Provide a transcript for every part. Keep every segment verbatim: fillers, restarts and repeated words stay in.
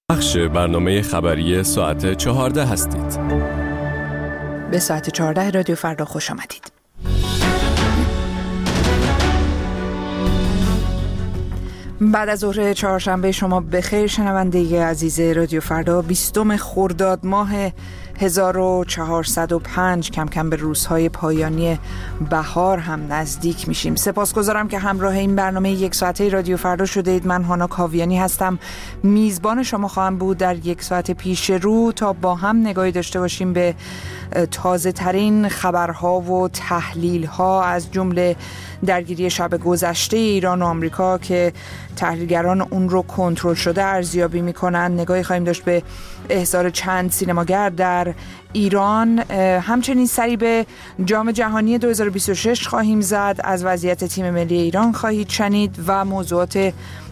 بخش برنامه خبری ساعت چهارده هستید. به ساعت چهارده رادیو فردا خوش آمدید. بعد از ظهر چهارشنبه شما بخیر شنونده عزیز رادیو فردا. بیستم خرداد ماه هزار و چهارصد و پنج، کم کم به روزهای پایانی بهار هم نزدیک میشیم. سپاسگزارم که همراه این برنامه یک ساعته رادیو فردا شده اید. من هانا کاویانی هستم، میزبان شما خواهم بود در یک ساعت پیش رو تا با هم نگاهی داشته باشیم به تازه ترین خبرها و تحلیل ها، از جمله درگیری شب گذشته ایران و آمریکا که تحلیلگران اون رو کنترل شده ارزیابی میکنن. نگاهی خواهیم داشت به احضار چند سینماگر در ایران. همچنین سری به جام جهانی دو هزار و بیست و شش خواهیم زد. از وضعیت تیم ملی ایران خواهید شنید و موضوعات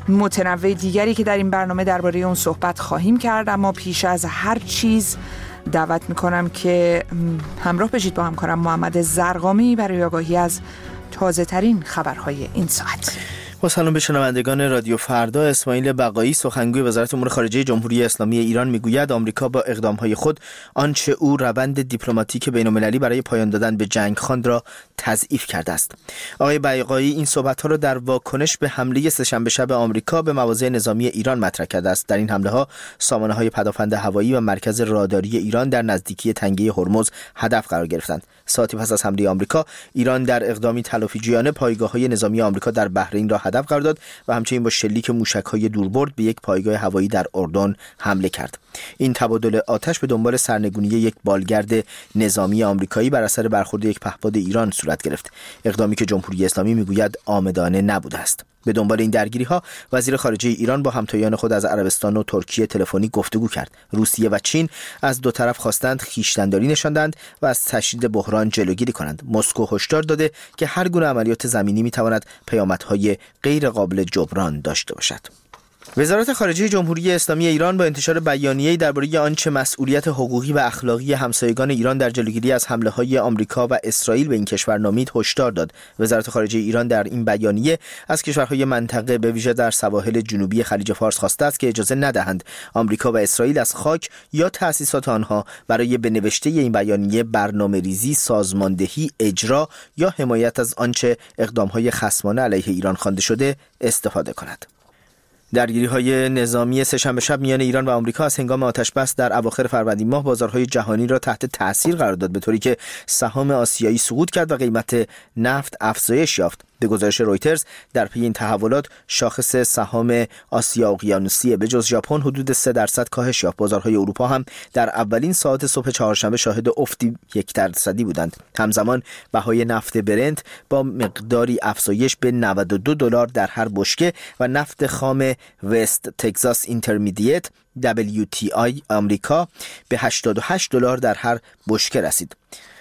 متنوع دیگری که در این برنامه درباره اون صحبت خواهیم کرد. اما پیش از هر چیز دعوت میکنم که همراه بشید با همکارم محمد زرقامی برای آگاهی از تازه ترین خبرهای این ساعت. با سلام به شنوندگان رادیو فردا. اسماعیل بقایی، سخنگوی وزارت امور خارجه جمهوری اسلامی ایران، میگوید آمریکا با اقدامهای خود آنچه او روند دیپلماتیک بین‌المللی برای پایان دادن به جنگ خواند را تضعیف کرده است. آقای بقایی این صحبت‌ها را در واکنش به حمله سه‌شنبه شب آمریکا به مواضع نظامی ایران مطرح کرده است. در این حمله‌ها سامانه‌های پدافند هوایی و مرکز راداری ایران در نزدیکی تنگه هرمز هدف قرار گرفتند. ساعتی پس از حمله آمریکا، ایران در اقدامی تلافی‌جویانه پایگاه‌های نظامی آمریکا در بحرین را هدف قرار داد و همچنین با شلیک موشک‌های دوربرد به یک پایگاه هوایی در اردن حمله کرد. این تبادل آتش به دنبال سرنگونی یک بالگرد نظامی آمریکایی بر اثر برخورد یک پهپاد ایران صورت گرفت. اقدامی که جمهوری اسلامی میگوید عامدانه نبوده است. به دنبال این درگیری‌ها وزیر خارجه ایران با همتایان خود از عربستان و ترکیه تلفنی گفتگو کرد. روسیه و چین از دو طرف خواستند خویشتن‌داری نشاندند و از تشدید بحران جلوگیری کنند. مسکو هشدار داده که هر گونه عملیات زمینی می‌تواند پیامدهای غیر قابل جبران داشته باشد. وزارت خارجه جمهوری اسلامی ایران با انتشار بیانیه‌ای درباره آنچه مسئولیت حقوقی و اخلاقی همسایگان ایران در جلوگیری از حمله‌های آمریکا و اسرائیل به این کشور نامید هشدار داد. وزارت خارجه ایران در این بیانیه از کشورهای منطقه به ویژه در سواحل جنوبی خلیج فارس خواسته است که اجازه ندهند آمریکا و اسرائیل از خاک یا تأسیسات آنها برای به نوشته این بیانیه برنامه‌ریزی، سازماندهی، اجرا یا حمایت از آنچه اقدام‌های خصمانه علیه ایران خوانده شده استفاده کند. درگیری‌های نظامی سه‌شنبه شب میان ایران و آمریکا از هنگام آتش‌بس در اواخر فروردین ماه بازارهای جهانی را تحت تأثیر قرار داد، به طوری که سهام آسیایی سقوط کرد و قیمت نفت افزایش یافت. به گزارش رویترز در پی این تحولات شاخص سهام آسیا اقیانوسیه به جز ژاپن حدود سه درصد کاهش یافت. بازارهای اروپا هم در اولین ساعات صبح چهارشنبه شاهد افتی یک درصدی بودند. همزمان بهای نفت برنت با مقداری افزایش به نود و دو دلار در هر بشکه و نفت خام وست تگزاس اینترمدیت دبلیو تی آی آمریکا به هشتاد و هشت دلار در هر بشکه رسید.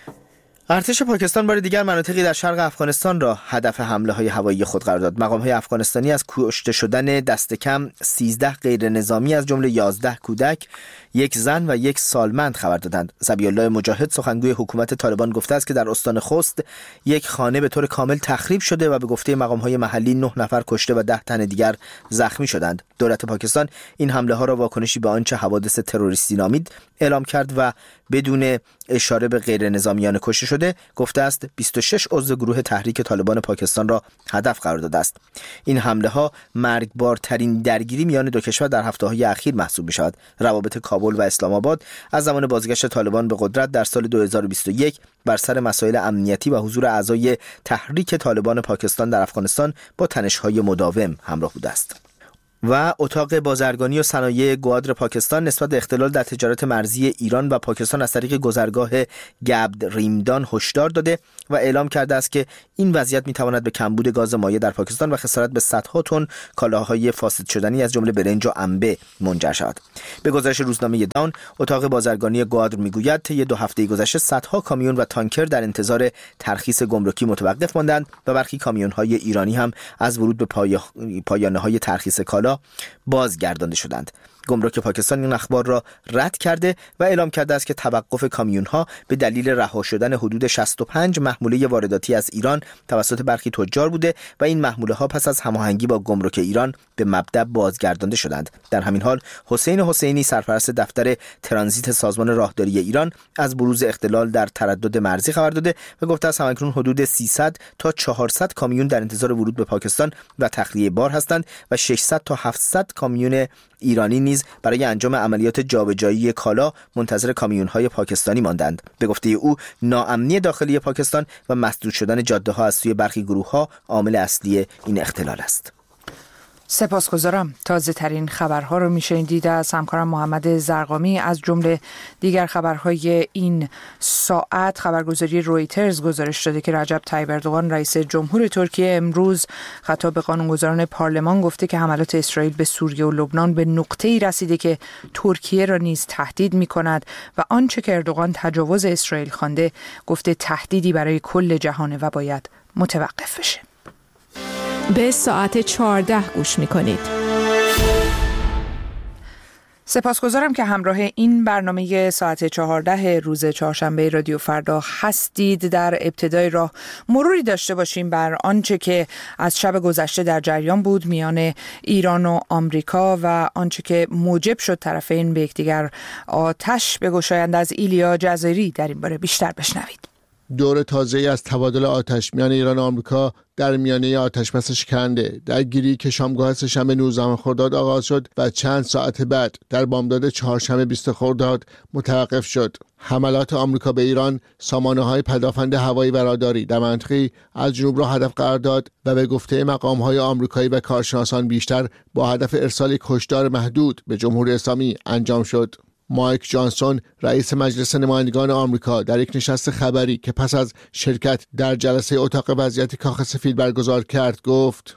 ارتش پاکستان بار دیگر مناطقی در شرق افغانستان را هدف حمله‌های هوایی خود قرار داد. مقام‌های افغانستانی از کشته شدن دست کم سیزده غیر نظامی از جمله یازده کودک، یک زن و یک سالمند خبر دادند. ذبیح الله مجاهد، سخنگوی حکومت طالبان، گفته است که در استان خوست یک خانه به طور کامل تخریب شده و به گفته مقام‌های محلی نه نفر کشته و ده تن دیگر زخمی شدند. دولت پاکستان این حمله‌ها را واکنشی به آنچه حوادث تروریستی نامید اعلام کرد و بدون اشاره به غیر نظامیان کشته شده گفته است بیست و شش عضو گروه تحریک طالبان پاکستان را هدف قرار داده است. این حمله‌ها مرگبارترین درگیری میان دو کشور در هفته‌های اخیر محسوب می‌شود. روابط کابل و اسلام آباد از زمان بازگشت طالبان به قدرت در سال دو هزار و بیست و یک بر سر مسائل امنیتی و حضور اعضای تحریک طالبان پاکستان در افغانستان با تنش‌های مداوم همراه بوده است. و اتاق بازرگانی و صنایع گوادر پاکستان نسبت به اختلال در تجارت مرزی ایران و پاکستان از طریق گذرگاه گبد ریمدان هشدار داده و اعلام کرده است که این وضعیت میتواند به کمبود گاز مایع در پاکستان و خسارت به صدها تن کالاهای فاسد شدنی از جمله برنج و انبه منجر شود. به گزارش روزنامه دان، اتاق بازرگانی گوادر میگوید طی دو هفته گذشته صدها کامیون و تانکر در انتظار ترخیص گمرکی متوقف ماندند و برخی کامیون‌های ایرانی هم از ورود به پایانه‌های ترخیص کالا بازگردانده شدند. گمرک پاکستان این اخبار را رد کرده و اعلام کرده است که توقف کامیون‌ها به دلیل رها شدن حدود شصت و پنج محموله وارداتی از ایران توسط برخی تجار بوده و این محموله‌ها پس از هماهنگی با گمرک ایران به مبدأ بازگردانده شدند. در همین حال حسین حسینی سرپرست دفتر ترانزیت سازمان راهداری ایران از بروز اختلال در تردد مرزی خبر داده و گفته است همکنون حدود سیصد تا چهارصد کامیون در انتظار ورود به پاکستان و تخلیه بار هستند و ششصد تا هفتصد کامیون ایرانی نیز برای انجام عملیات جابجایی کالا منتظر کامیون‌های پاکستانی ماندند. به گفته او ناامنی داخلی پاکستان و مسدود شدن جاده‌ها از سوی برخی گروه‌ها عامل اصلی این اختلال است. سپاسگزارم. تازه ترین خبرها رو میشنیدید از همکارم محمد زرقامی. از جمله دیگر خبرهای این ساعت، خبرگزاری رویترز گزارش داده که رجب طیب اردوغان رئیس جمهور ترکیه امروز خطاب به قانونگذاران پارلمان گفته که حملات اسرائیل به سوریه و لبنان به نقطه‌ای رسیده که ترکیه را نیز تهدید می‌کند و آنچه که اردوغان تجاوز اسرائیل خوانده گفته تهدیدی برای کل جهانه و باید متوقف بشه. به ساعت چهارده گوش می‌کنید. سپاسگزارم که همراه این برنامه ساعت چهارده روز چهارشنبه رادیو فردا هستید. در ابتدای راه مروری داشته باشیم بر آنچه که از شب گذشته در جریان بود میان ایران و آمریکا و آنچه که موجب شد طرفین به یکدیگر آتش بگشایند. از ایلیا جزایری در این باره بیشتر بشنوید. دور تازه‌ای از تبادل آتش میان ایران و آمریکا در میانه آتشبس شکننده درگیری که شامگاه سه‌شنبه نوزدهم خرداد آغاز شد و چند ساعت بعد در بامداد چهارشنبه بیستم خرداد متوقف شد. حملات آمریکا به ایران سامانه‌های پدافند هوایی و راداری در منطقه‌ای از جنوب را هدف قرار داد و به گفته مقام‌های آمریکایی و کارشناسان بیشتر با هدف ارسال کشتار محدود به جمهوری اسلامی انجام شد. مایک جانسون رئیس مجلس نمایندگان آمریکا در یک نشست خبری که پس از شرکت در جلسه اتاق وضعیت کاخ سفید برگزار کرد گفت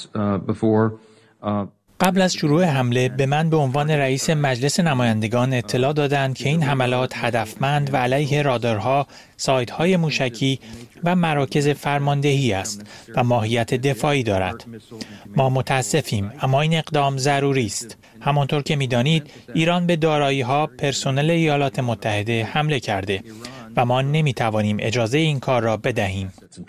قبل از شروع حمله به من به عنوان رئیس مجلس نمایندگان اطلاع دادند که این حملات هدفمند و علیه رادارها، سایت‌های موشکی و مراکز فرماندهی است و ماهیت دفاعی دارد. ما متاسفیم، اما این اقدام ضروری است. همانطور که می‌دانید ایران به دارایی‌ها پرسنل ایالات متحده حمله کرده و ما نمی‌توانیم اجازه این کار را بدهیم.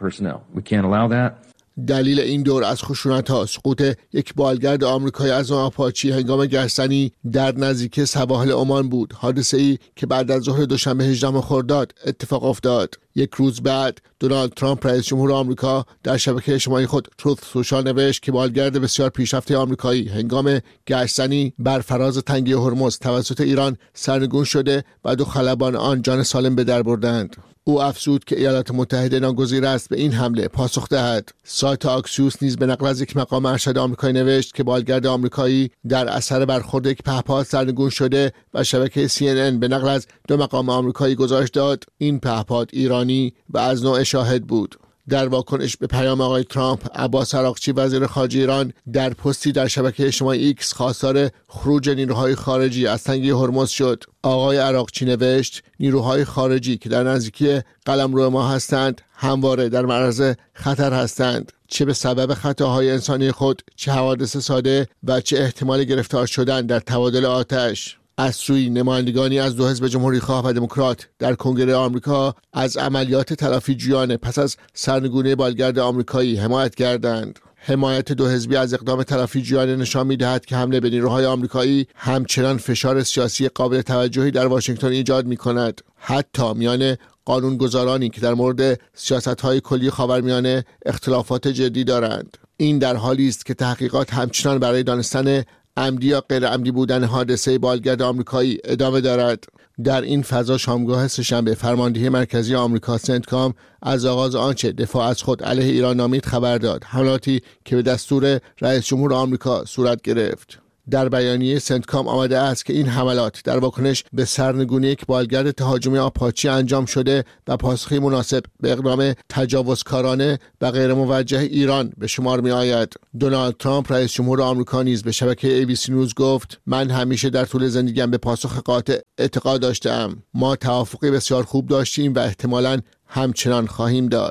دلیل این دور از خشونت‌ها سقوط یک بالگرد آمریکایی از نام آپاچی هنگام گشتنی در نزدیکی سواحل عمان بود، حادثه‌ای که بعد از ظهر دوشنبه هجدهم خرداد اتفاق افتاد. یک روز بعد دونالد ترامپ رئیس جمهور آمریکا در شبکه اجتماعی خود تروث سوشال نوشت که بالگرد بسیار پیشرفته آمریکایی هنگام گشتنی بر فراز تنگه هرمز توسط ایران سرنگون شده و دو خلبان آن جان سالم به در بردند. او افزود که ایالات متحده ناگزیر است به این حمله پاسخ دهد. سایت آکسیوس نیز به نقل از یک مقام ارشد آمریکایی نوشت که بالگرد آمریکایی در اثر برخورد یک پهپاد سرنگون شده و شبکه سی ان ان به نقل از دو مقام آمریکایی گزارش داد این پهپاد ایرانی و از نوع شاهد بود. در واکنش به پیام آقای ترامپ، عباس عراقچی وزیر خارجه ایران در پستی در شبکه اجتماعی ایکس خواستار خروج نیروهای خارجی از تنگه هرمز شد. آقای عراقچی نوشت نیروهای خارجی که در نزدیکی قلمرو ما هستند همواره در معرض خطر هستند، چه به سبب خطاهای انسانی خود، چه حوادث ساده و چه احتمال گرفتار شدن در تبادل آتش. از سوی نمایندگانی از دو حزب جمهوری‌خواه و دموکرات در کنگره آمریکا از عملیات تلافیجویانه پس از سرنگونی بالگرد آمریکایی حمایت کردند. حمایت دو حزبی از اقدام تلافیجویانه نشان می‌دهد که حمله به نیروهای آمریکایی همچنان فشار سیاسی قابل توجهی در واشنگتن ایجاد می‌کند. حتی میان قانونگذارانی که در مورد سیاست‌های کلی خاورمیانه اختلافات جدی دارند. این در حالی است که تحقیقات همچنان برای دانستن عمدی یا غیر عمدی بودن حادثه بالگرد آمریکایی ادامه دارد. در این فضا شامگاه سه‌شنبه فرماندهی مرکزی آمریکا سنتکام از آغاز آنچه دفاع از خود علیه ایران نامید خبر داد، حملاتی که به دستور رئیس جمهور آمریکا صورت گرفت. در بیانیه سنتکام آمده است که این حملات در واکنش به سرنگونی یک بالگرد تهاجمی آپاچی انجام شده و پاسخی مناسب به اقدام تجاوزکارانه و غیر موجه ایران به شمار می آید. دونالد ترامپ رئیس جمهور آمریکا نیز به شبکه ای بی سی نیوز گفت من همیشه در طول زندگیم به پاسخ قاطع اعتقاد داشتم. ما توافقی بسیار خوب داشتیم و احتمالاً همچنان خواهیم داشت.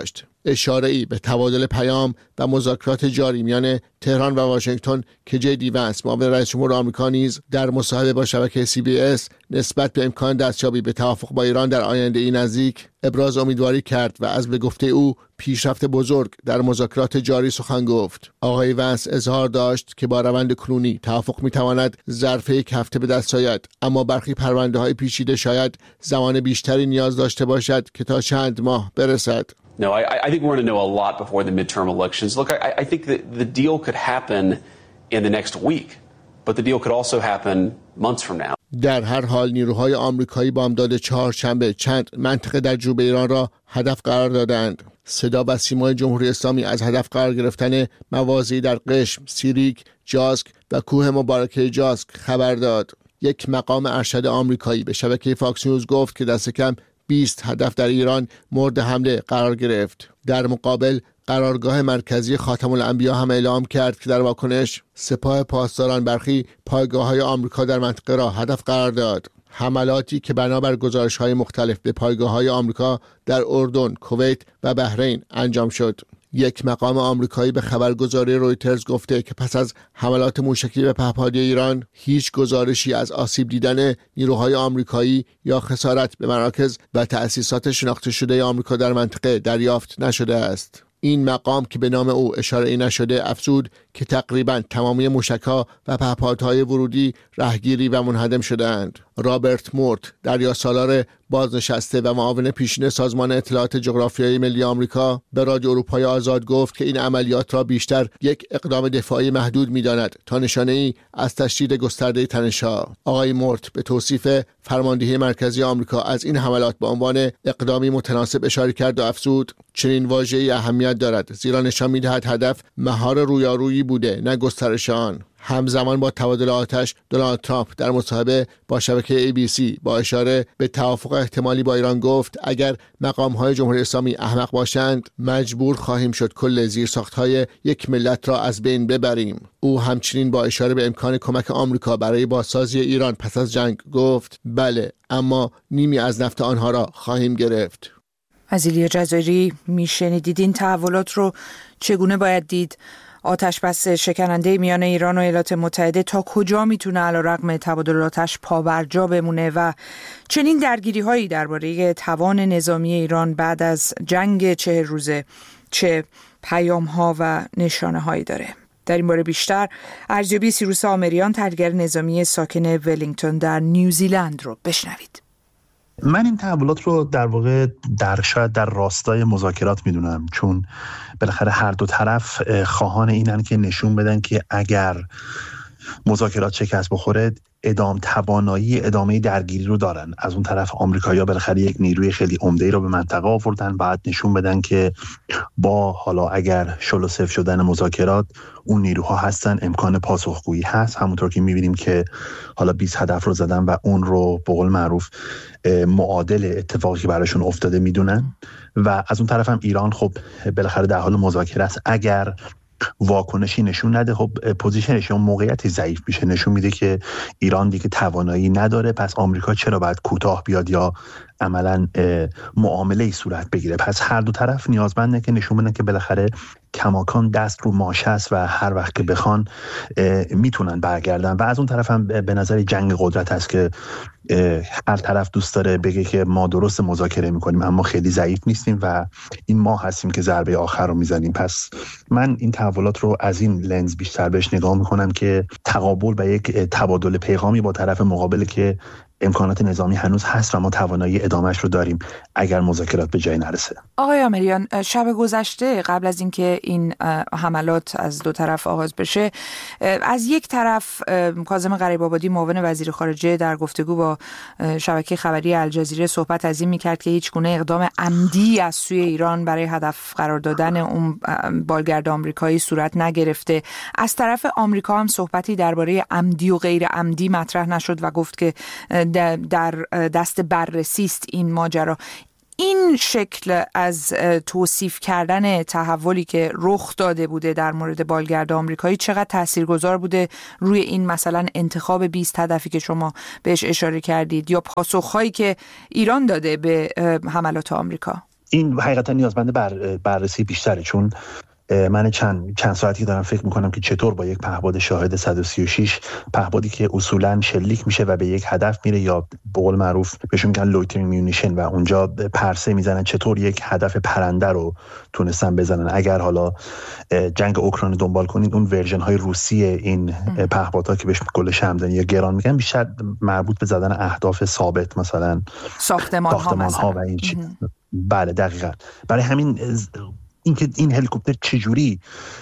اشاره‌ای به تبادل پیام و مذاکرات جاری میان تهران و واشنگتن که جی دی ونس معاون رئیس جمهور آمریکا نیز در مصاحبه با شبکه سی بی اس نسبت به امکان دستیابی به توافق با ایران در آینده نزدیک ابراز امیدواری کرد و از به گفته او پیشرفت بزرگ در مذاکرات جاری سخن گفت. آقای ونس اظهار داشت که با روند کنونی توافق میتواند ظرف یک هفته به دست آید، اما برخی پرونده‌های پیچیده شاید زمان بیشتری نیاز داشته باشد که تا چند ماه برسد. No, I, I think we're going to know a lot before the midterm elections. Look, I, I think that the deal could happen in the next week, but the deal could also happen months from now. در هر حال نیروهای آمریکایی بامداد چهارشنبه چند منطقه در جنوب ایران را هدف قرار دادند. صدا و سیمای جمهوری اسلامی از هدف قرار گرفتن مواضعی در قشم، سیریک، جاسک و کوه مبارکه جاسک خبر داد. یک مقام ارشد آمریکایی به شبکه فاکس نیوز گفت که دست کم بیست هدف در ایران مورد حمله قرار گرفت. در مقابل قرارگاه مرکزی خاتم الانبیا هم اعلام کرد که در واکنش سپاه پاسداران برخی پایگاه‌های آمریکا در منطقه را هدف قرار داد. حملاتی که بنابر گزارش‌های مختلف به پایگاه‌های آمریکا در اردن، کویت و بحرین انجام شد. یک مقام آمریکایی به خبرگزاری رویترز گفته که پس از حملات موشکی به پهپادی ایران هیچ گزارشی از آسیب دیدن نیروهای آمریکایی یا خسارت به مراکز و تأسیسات شناخته شده آمریکا در منطقه دریافت نشده است. این مقام که به نام او اشاره نشده افزود که تقریباً تمامی موشک‌ها و پهپادهای ورودی رهگیری و منهدم شده‌اند. رابرت مورت، دریاسالار بازنشسته و معاون پیشین سازمان اطلاعات جغرافیایی ملی آمریکا، به رادیو اروپای آزاد گفت که این عملیات را بیشتر یک اقدام دفاعی محدود می‌داند تا نشانه‌ای از تشدید گسترده تنش‌ها. آقای مورت به توصیف فرماندهی مرکزی آمریکا از این حملات به عنوان اقدامی متناسب اشاره کرد و افزود چنین واژه‌ای اهمیت دارد زیرا نشان می‌دهد هدف مهار رویارویی بوده نه گسترش آن. همزمان با تبادل آتش دونالد ترامپ در مصاحبه با شبکه ای بی سی با اشاره به توافق احتمالی با ایران گفت اگر مقام‌های جمهوری اسلامی احمق باشند مجبور خواهیم شد کل زیرساخت‌های یک ملت را از بین ببریم. او همچنین با اشاره به امکان کمک آمریکا برای بازسازی ایران پس از جنگ گفت بله، اما نیمی از نفت آنها را خواهیم گرفت. از ایلیا جزایری میشنیدید. این تحولات رو چگونه باید دید؟ آتش بس شکننده میان ایران و ایالات متحده تا کجا میتونه علیرغم تبادل آتش پابرجا بمونه و چنین درگیری هایی درباره توان نظامی ایران بعد از جنگ چهل روزه چه پیام ها و نشانه هایی داره؟ در این باره بیشتر ارزیابی سیروس آمریان، تحلیلگر نظامی ساکن ولینگتون در نیوزیلند رو بشنوید. من این تحولات رو در واقع در شاید در راستای مذاکرات میدونم، چون بالاخره هر دو طرف خواهان اینن که نشون بدن که اگر مذاکرات شکست بخوره ادام توانایی ادامه درگیری رو دارن. از اون طرف آمریکایی‌ها بالاخره یک نیروی خیلی عمده‌ای رو به منطقه آوردن، بعد نشون بدن که با حالا اگر شل و صفر شدن مذاکرات اون نیروها هستن، امکان پاسخگویی هست. همونطور که می‌بینیم که حالا بیست هدف رو زدن و اون رو به قول معروف معادل اتفاقی که براشون افتاده میدونن. و از اون طرف هم ایران خب بالاخره در حال مذاکره است. اگر واکنشی نشون نده خب پوزیشنش اون موقعیتی ضعیف میشه، نشون میده که ایران دیگه توانایی نداره، پس آمریکا چرا باید کوتاه بیاد یا عملاً معامله ای صورت بگیره. پس هر دو طرف نیازمنده که نشون بدن که بالاخره کماکان دست رو ماشه است و هر وقت که بخوان میتونن برگردن. و از اون طرف هم به نظر جنگ قدرت است که هر طرف دوست داره بگه که ما درست مذاکره میکنیم اما خیلی ضعیف نیستیم و این ما هستیم که ضربه آخر رو میزنیم. پس من این تحولات رو از این لنز بیشتر بهش نگاه میکنم که تقابل و یک تبادل پیغامی با طرف مقابل که امکانات نظامی هنوز هست و ما توانایی ادامهش رو داریم اگر مذاکرات به جای نرسه. آقای آمریان، شب گذشته قبل از اینکه این حملات از دو طرف آغاز بشه، از یک طرف کاظم غریب‌آبادی معاون وزیر خارجه در گفتگو با شبکه خبری الجزیره صحبت از این می‌کرد که هیچ گونه اقدام عمدی از سوی ایران برای هدف قرار دادن اون بالگرد آمریکایی صورت نگرفته. از طرف آمریکا هم صحبتی درباره عمدی و غیر عمدی مطرح نشد و گفت که در دست بررسی است این ماجرا. این شکل از توصیف کردن تحولی که رخ داده بوده در مورد بالگرد آمریکایی چقدر تاثیرگذار بوده روی این مثلا انتخاب بیست هدفی که شما بهش اشاره کردید یا پاسخهایی که ایران داده به حملات آمریکا؟ این حقیقتا نیازمند بر بررسی بیشتره، چون من چند چند ساعتی دارم فکر میکنم که چطور با یک پهپاد شاهد صد و سی و شش، پهپادی که اصولا شلیک میشه و به یک هدف میره یا به قول معروف بهشون میگن لویترینگ میونیشن و اونجا پرسه میزنن، چطور یک هدف پرنده رو تونستن بزنن. اگر حالا جنگ اوکراین دنبال کنید، اون ورژن های روسی این پهپادها که بهش گل شمعدانی یا گران میگن، بیشتر مربوط به زدن اهداف ثابت، مثلا ساختمان, ساختمان ها, ها و این چیز. بله دقیقاً. برای همین اینکه این هلیکوپتر چجوری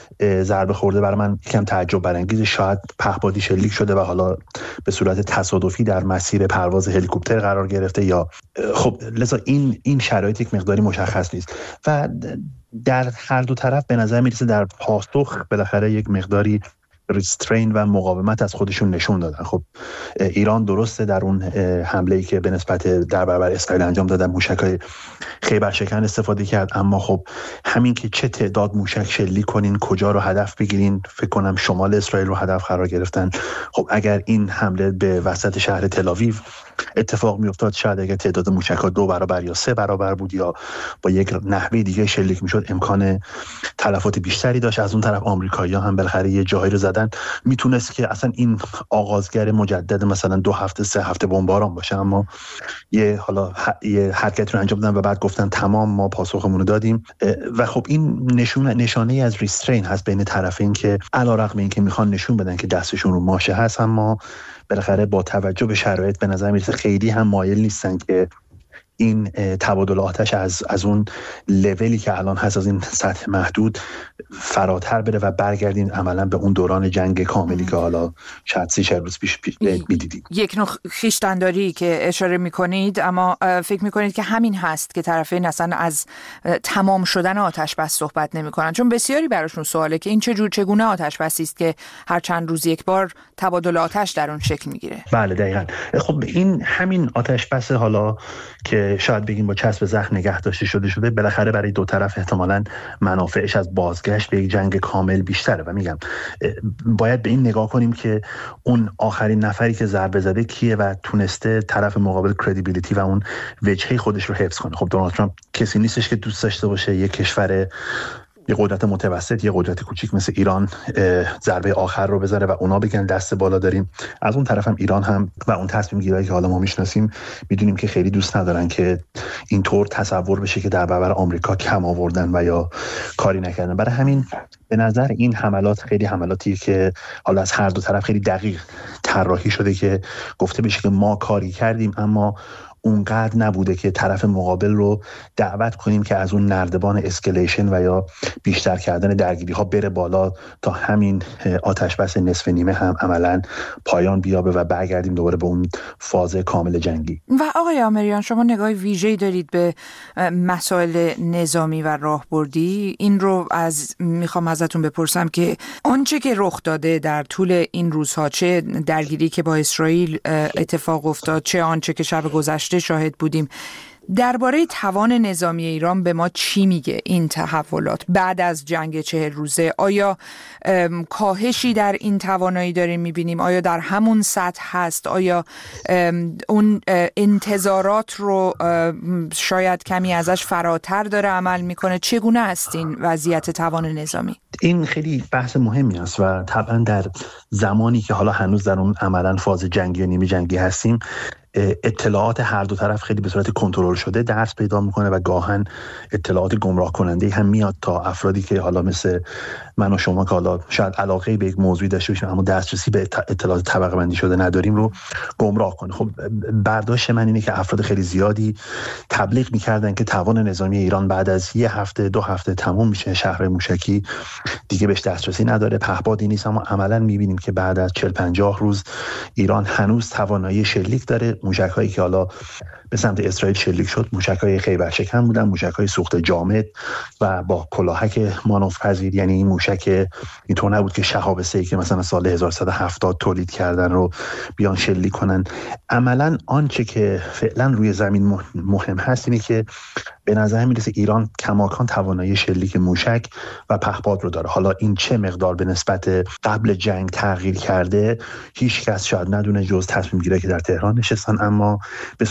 ضربه خورده برای من یکم تعجب برانگیزه. شاید پهپادی شلیک شده و حالا به صورت تصادفی در مسیر پرواز هلیکوپتر قرار گرفته، یا خب لذا این این شرایط یک مقداری مشخص نیست و در هر دو طرف به نظر میرسه در پاسخ بالاخره یک مقداری ریسترین و مقاومت از خودشون نشون دادن. خب ایران درسته در اون حمله‌ای که به نسبت در برابر اسرائیل انجام دادن موشک‌های خیبر شکن استفاده کرد، اما خب همین که چه تعداد موشک شلیک کنین، کجا رو هدف بگیرین، فکر کنم شمال اسرائیل رو هدف قرار گرفتن. خب اگر این حمله به وسط شهر تل‌آویو اتفاق میافتاد، شاید اگر تعداد موشک‌ها دو برابر یا سه برابر بود یا با یک نحوه دیگه شلیک میشد، امکان تلفات بیشتری داشت. از اون طرف آمریکایی‌ها هم بالاخره یه جایی رو زدن، میتونست که اصلا این آغازگر مجدد مثلا دو هفته سه هفته بمباران باشه، اما یه حالا یه حرکت رو انجام دادن و بعد گفتن تمام ما پاسخمون رو دادیم. و خب این نشون نشانه از ریسترین هست بین طرفین که علیرغم اینکه میخوان نشون بدن که دستشون رو ماشه هست، اما بالاخره با توجه به شرایط به نظر میرسه خیلی هم مایل نیستن که این تبادل آتش از از اون لولی که الان هست، از این سطح محدود فراتر بره و برگردین عملا به اون دوران جنگ کاملی که حالا شاید سی چهل روز پیش میدیدیم. یک نوع خویشتن‌داری که اشاره میکنید، اما فکر میکنید که همین هست که طرفین اصلا از تمام شدن آتش بس صحبت نمیکنن؟ چون بسیاری براشون سواله که این چجور چگونه آتش بسی است که هر چند روز یک بار تبادل آتش در اون شکل میگیره. بله دقیقاً. خب این همین آتش بس حالا که شاید بگیم با چسب زخم نگه داشته شده شده بالاخره برای دو طرف احتمالاً منافعش از بازگشت به یک جنگ کامل بیشتره. و میگم باید به این نگاه کنیم که اون آخرین نفری که ضربه زده کیه و تونسته طرف مقابل کردیبیلیتی و اون وجهه خودش رو حفظ کنه. خب دونالد ترامپ کسی نیستش که دوست داشته باشه یک کشور، یه قدرت متوسط، یه قدرت کوچیک مثل ایران ضربه آخر رو بزنه و اونا بگن دست بالا داریم. از اون طرف هم ایران هم و اون تصمیم گیرایی که حالا ما میشناسیم میدونیم که خیلی دوست ندارن که اینطور تصور بشه که در برابر آمریکا کم آوردن و یا کاری نکردن. برای همین به نظر این حملات خیلی حملاتی که حالا از هر دو طرف خیلی دقیق طراحی شده که گفته بشه که ما کاری کردیم، اما اونقدر نبوده که طرف مقابل رو دعوت کنیم که از اون نردبان اسکلیشن و یا بیشتر کردن درگیری ها بره بالا تا همین آتش بس نصف نیمه هم عملاً پایان بیابه و برگردیم دوباره به اون فاز کامل جنگی. و آقای آمریان، شما نگاه ویژه‌ای دارید به مسائل نظامی و راهبردی. این رو از میخوام ازتون بپرسم که آنچه که رخ داده در طول این روزها، چه درگیری که با اسرائیل اتفاق افتاد، چه آنچه که شب گذشته شاهد بودیم، درباره توان نظامی ایران به ما چی میگه این تحولات بعد از جنگ چهل روزه؟ آیا کاهشی در این توانایی داریم میبینیم؟ آیا در همون سطح هست؟ آیا اون انتظارات رو شاید کمی ازش فراتر داره عمل میکنه؟ چگونه است این وضعیت توان نظامی؟ این خیلی بحث مهمی است و طبعا در زمانی که حالا هنوز در اون عملاً فاز جنگی و نیمه جنگی هستیم، اطلاعات هر دو طرف خیلی به صورت کنترل شده درس پیدا میکنه و گاهن اطلاعات گمراه کننده هم میاد تا افرادی که حالا مثل من و شما که حالا شاید علاقه به یک موضوعی داشته باشیم اما دسترسی به اطلاعات طبقه بندی شده نداریم رو گمراه کنه. خب برداشت من اینه که افراد خیلی زیادی تبلیغ میکردن که توان نظامی ایران بعد از یه هفته دو هفته تموم میشه، شهر موشکی دیگه بهش دسترسی نداره، پهپادی نیست. اما عملاً میبینیم که بعد از چهل پنجاه روز ایران هنوز توانایی شلیک داره. موشک‌هایی که حالا به سمت اسرائیل شلیک شد موشک‌های خیبر شکن بودن، موشک‌های سوخت جامد و با کلاهک مانورپذیر. یعنی این موشک اینطور نبود که شهاب سه‌ای که مثلا سال هزار و سیصد و هفتاد تولید کردن رو بیان شلیک کنن. عملاً آنچه که فعلا روی زمین مهم هست اینه که به نظر میرسه ایران کماکان توانایی شلیک موشک و پهپاد رو داره. حالا این چه مقدار به نسبت قبل جنگ تغییر کرده هیچ کس شاید ندونه جز تصمیم گیرایی که در تهران نشستن، اما به